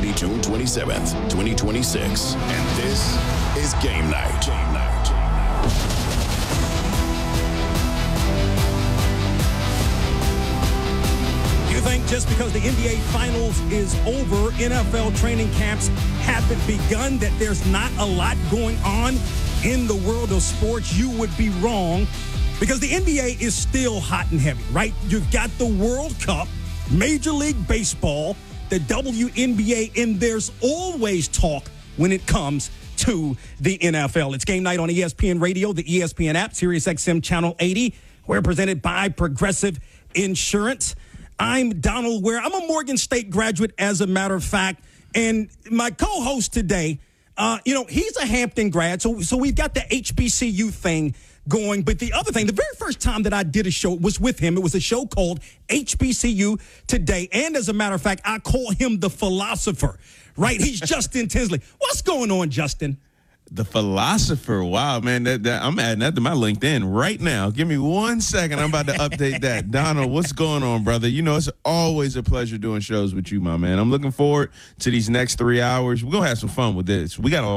Friday, June 27th, 2026. And this is Game Night. You think just because the NBA Finals is over, NFL training camps haven't begun, that there's not a lot going on in the world of sports? You would be wrong, because the NBA is still hot and heavy, right? You've got the World Cup, Major League Baseball, the WNBA, and there's always talk when it comes to the NFL. It's Game Night on ESPN Radio, the ESPN app, SiriusXM Channel 80. We're presented by Progressive Insurance. I'm Donald Ware. I'm a Morgan State graduate, as a matter of fact, and my co-host today, he's a Hampton grad, so we've got the HBCU thing going. But the other thing, the very first time that I did a show was with him. It was a show called HBCU Today. And as a matter of fact, I call him the philosopher, right? He's Justin Tinsley. What's going on, Justin? The philosopher. Wow, man. I'm adding that to my LinkedIn right now. Give me 1 second. I'm about to update that. Donald, what's going on, brother? You know, it's always a pleasure doing shows with you, my man. I'm looking forward to these next 3 hours. We're going to have some fun with this. We got a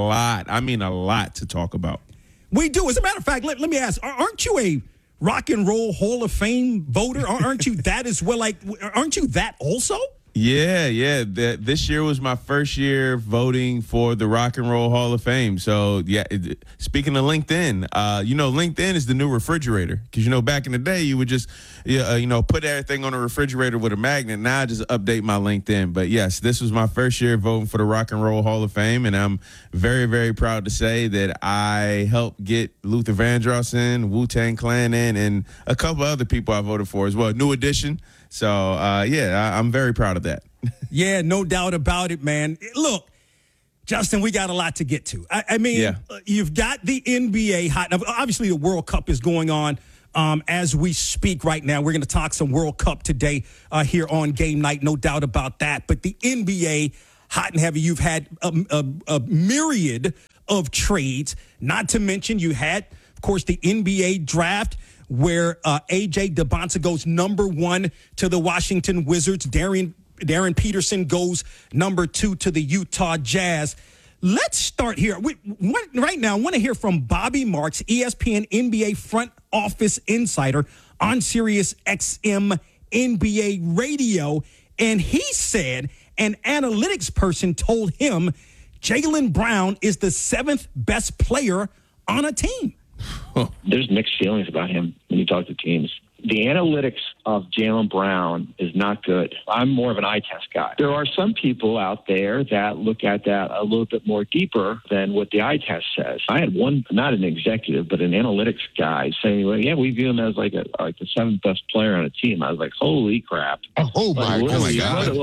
lot to talk about. We do. As a matter of fact, let me ask, aren't you a Rock and Roll Hall of Fame voter? Aren't you that as well? Aren't you that also? Yeah. This year was my first year voting for the Rock and Roll Hall of Fame. So, yeah, speaking of LinkedIn, LinkedIn is the new refrigerator. Because, back in the day, you would just, put everything on a refrigerator with a magnet. Now I just update my LinkedIn. But, yes, this was my first year voting for the Rock and Roll Hall of Fame. And I'm very, very proud to say that I helped get Luther Vandross in, Wu-Tang Clan in, and a couple other people I voted for as well. New Edition. So, I'm very proud of that. Yeah, no doubt about it, man. Look, Justin, we got a lot to get to. You've got the NBA hot. Now, obviously, the World Cup is going on as we speak right now. We're going to talk some World Cup today here on Game Night, no doubt about that. But the NBA hot and heavy, you've had a myriad of trades, not to mention you had, of course, the NBA draft, where A.J. Debonta goes number 1 to the Washington Wizards. Darren Peterson goes number 2 to the Utah Jazz. Let's start here. Right now, I want to hear from Bobby Marks, ESPN NBA front office insider on Sirius XM NBA Radio. And he said an analytics person told him Jaylen Brown is the 7th best player on a team. There's mixed feelings about him when you talk to teams. The analytics of Jaylen Brown is not good. I'm more of an eye test guy. There are some people out there that look at that a little bit more deeper than what the eye test says. I had one, not an executive, but an analytics guy saying, well, yeah, we view him as like the 7th best player on a team. I was like, holy crap. Oh my God.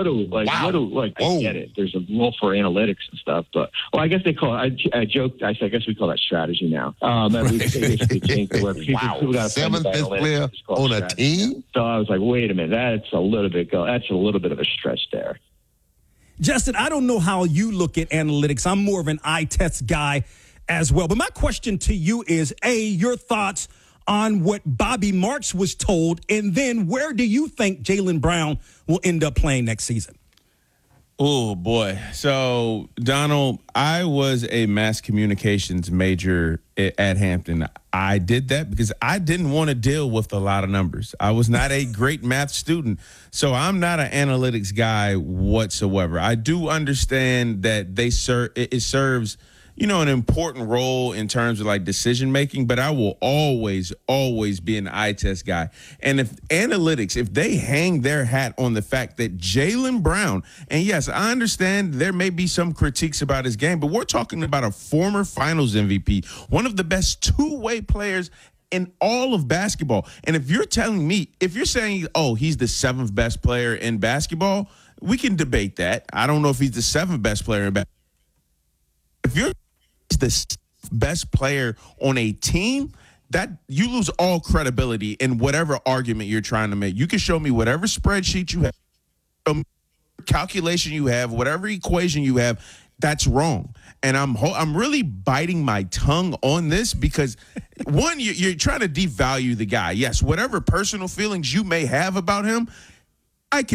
I get it. There's a role for analytics and stuff, but, well, I guess they call it, I joked, I said, I guess we call that strategy now. And we basically changed the word. People got 7th best player on a team? So I was like, wait a minute, that's a little bit of a stretch there. Justin, I don't know how you look at analytics. I'm more of an eye test guy as well. But my question to you is, A, your thoughts on what Bobby Marks was told, and then where do you think Jaylen Brown will end up playing next season? Oh, boy. So, Donald, I was a mass communications major at Hampton. I did that because I didn't want to deal with a lot of numbers. I was not a great math student, so I'm not an analytics guy whatsoever. I do understand that it serves an important role in terms of like decision making, but I will always be an eye test guy. And if analytics, if they hang their hat on the fact that Jaylen Brown, and yes, I understand there may be some critiques about his game, but we're talking about a former finals MVP, one of the best two-way players in all of basketball. And if you're saying, oh, he's the 7th best player in basketball, we can debate that. I don't know if he's the 7th best player in basketball. If you're the best player on a team, that you lose all credibility in whatever argument you're trying to make. You can show me whatever spreadsheet you have, calculation you have, whatever equation you have, that's wrong. And I'm really biting my tongue on this because, one, you're trying to devalue the guy. Yes, whatever personal feelings you may have about him, I can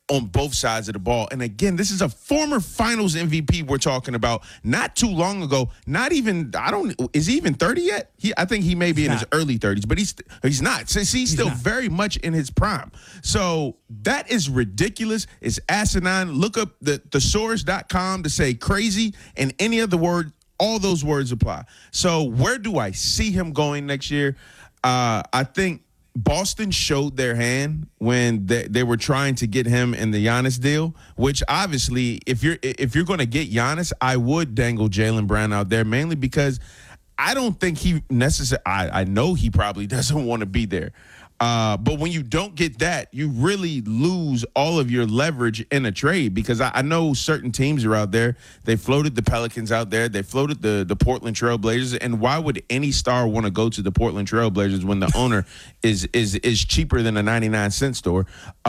on both sides of the ball. And again, this is a former finals MVP we're talking about not too long ago. Not even, is he even 30 yet? I think he may be in his early 30s, but he's not. Since he's still very much in his prime. So that is ridiculous. It's asinine. Look up the thesaurus.com to say crazy, and any other word, all those words apply. So where do I see him going next year? I think Boston showed their hand when they were trying to get him in the Giannis deal, which obviously if you're going to get Giannis, I would dangle Jaylen Brown out there, mainly because I don't think he necessarily – I know he probably doesn't want to be there. But when you don't get that, you really lose all of your leverage in a trade, because I know certain teams are out there. They floated the Pelicans out there. They floated the Portland Trail Blazers. And why would any star want to go to the Portland Trail Blazers when the owner is cheaper than a 99-cent store?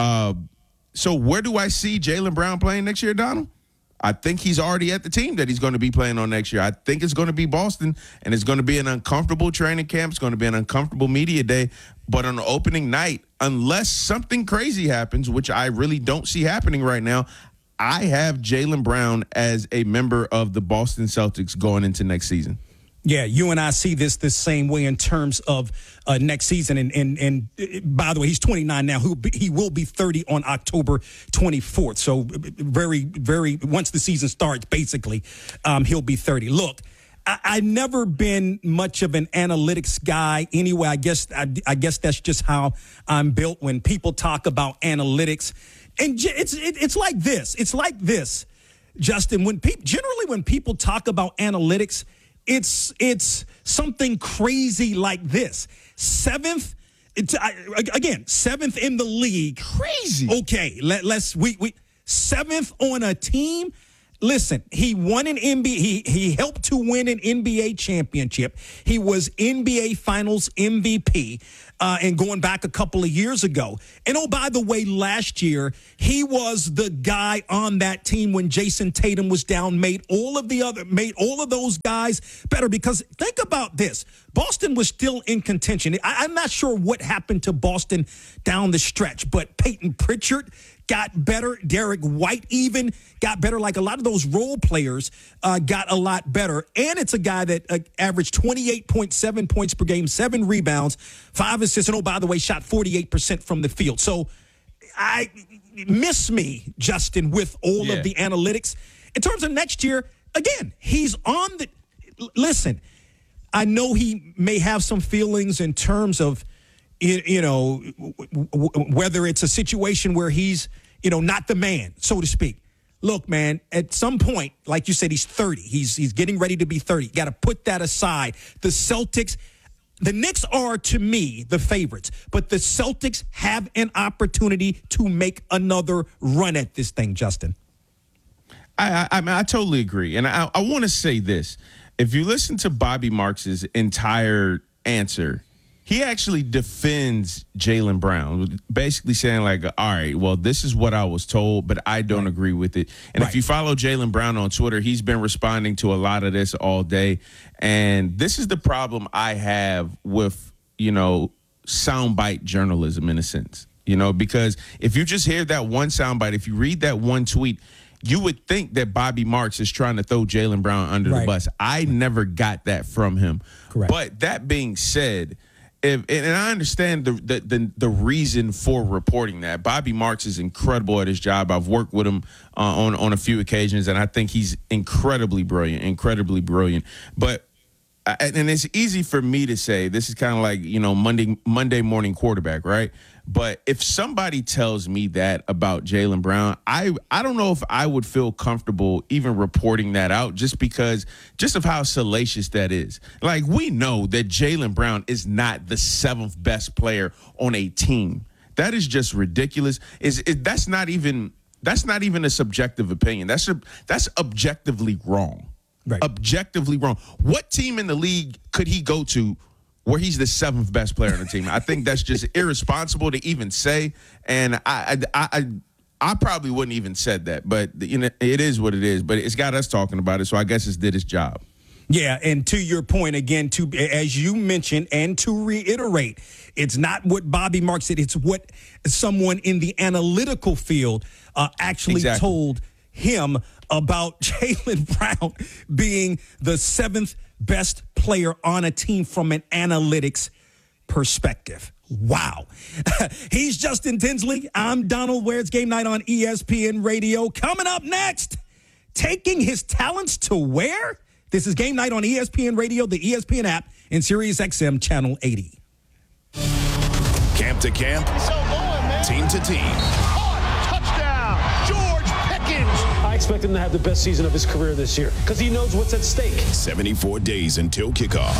So where do I see Jaylen Brown playing next year, Donald? I think he's already at the team that he's going to be playing on next year. I think it's going to be Boston, and it's going to be an uncomfortable training camp. It's going to be an uncomfortable media day. But on the opening night, unless something crazy happens, which I really don't see happening right now, I have Jaylen Brown as a member of the Boston Celtics going into next season. Yeah, you and I see this the same way in terms of next season. And by the way, he's 29 now. He will be 30 on October 24th. So very, very, once the season starts, basically, he'll be 30. Look, I've never been much of an analytics guy anyway. I guess that's just how I'm built. When people talk about analytics, and it's like this. It's like this, Justin. When people talk about analytics, it's something crazy like this. Seventh in the league. Crazy. Okay, we seventh on a team. Listen, he won an NBA. He helped to win an NBA championship. He was NBA Finals MVP, and going back a couple of years ago. And oh, by the way, last year he was the guy on that team when Jason Tatum was down. Made all of those guys better. Because think about this: Boston was still in contention. I'm not sure what happened to Boston down the stretch, but Peyton Pritchard got better. Derek White even got better. Like a lot of those role players got a lot better. And it's a guy that averaged 28.7 points per game, 7 rebounds, 5 assists, and oh, by the way, shot 48% from the field. So I miss me, Justin, with all of the analytics. In terms of next year, again, he's on the – listen, I know he may have some feelings in terms of – whether it's a situation where he's, not the man, so to speak. Look, man, at some point, like you said, he's 30. He's getting ready to be 30. You got to put that aside. The Celtics, the Knicks are, to me, the favorites. But the Celtics have an opportunity to make another run at this thing, Justin. I totally agree. And I want to say this. If you listen to Bobby Marks's entire answer, he actually defends Jaylen Brown, basically saying like, all right, well, this is what I was told, but I don't agree with it. And if you follow Jaylen Brown on Twitter, he's been responding to a lot of this all day. And this is the problem I have with, soundbite journalism in a sense, because if you just hear that one soundbite, if you read that one tweet, you would think that Bobby Marks is trying to throw Jaylen Brown under the bus. I never got that from him. Correct. But that being said, and I understand the reason for reporting that. Bobby Marks is incredible at his job. I've worked with him on a few occasions, and I think he's incredibly brilliant. But and it's easy for me to say, this is kind of like, Monday morning quarterback, right? But if somebody tells me that about Jaylen Brown, I don't know if I would feel comfortable even reporting that out just of how salacious that is. Like, we know that Jaylen Brown is not the 7th best player on a team. That is just ridiculous. That's not even a subjective opinion. That's objectively wrong. Right. Objectively wrong. What team in the league could he go to where he's the 7th best player on the team? I think that's just irresponsible to even say. And I probably wouldn't even said that, but it is what it is. But it's got us talking about it, so I guess it's did its job. Yeah, and to your point again, as you mentioned, and to reiterate, it's not what Bobby Marks said. It's what someone in the analytical field actually told him about Jaylen Brown being the 7th best player on a team from an analytics perspective. Wow. He's Justin Tinsley. I'm Donald Ware. It's Game Night on ESPN Radio. Coming up next, taking his talents to where? This is Game Night on ESPN Radio, the ESPN app, and Sirius XM Channel 80. Camp to camp, team to team. Touchdown, George Pickens. I expect him to have the best season of his career this year because he knows what's at stake. 74 days until kickoff.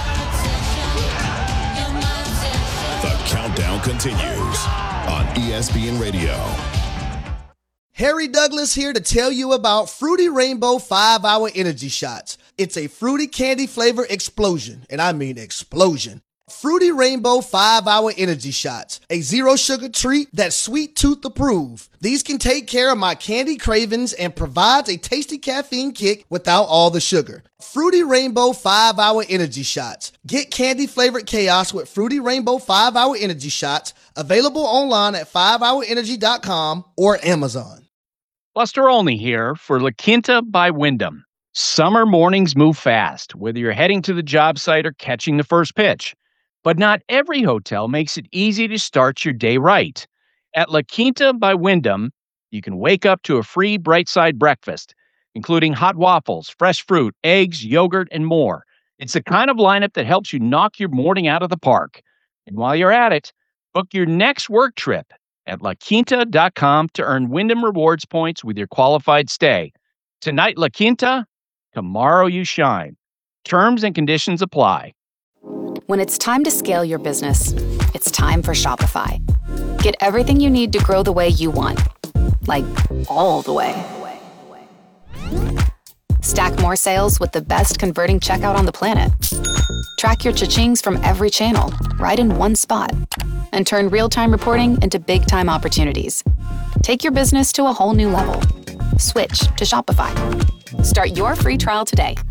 The countdown continues on ESPN Radio. Harry Douglas here to tell you about Fruity Rainbow 5-Hour Energy Shots. It's a fruity candy flavor explosion, and I mean explosion. Fruity Rainbow 5-Hour Energy Shots, a zero-sugar treat that's sweet tooth approved. These can take care of my candy cravings and provides a tasty caffeine kick without all the sugar. Fruity Rainbow 5-Hour Energy Shots. Get candy-flavored chaos with Fruity Rainbow 5-Hour Energy Shots, available online at 5hourenergy.com or Amazon. Buster Olney here for La Quinta by Wyndham. Summer mornings move fast, whether you're heading to the job site or catching the first pitch. But not every hotel makes it easy to start your day right. At La Quinta by Wyndham, you can wake up to a free Bright Side breakfast, including hot waffles, fresh fruit, eggs, yogurt, and more. It's the kind of lineup that helps you knock your morning out of the park. And while you're at it, book your next work trip at LaQuinta.com to earn Wyndham Rewards points with your qualified stay. Tonight, La Quinta, tomorrow you shine. Terms and conditions apply. When it's time to scale your business, it's time for Shopify. Get everything you need to grow the way you want. Like, all the way. Stack more sales with the best converting checkout on the planet. Track your cha-chings from every channel, right in one spot. And turn real-time reporting into big-time opportunities. Take your business to a whole new level. Switch to Shopify. Start your free trial today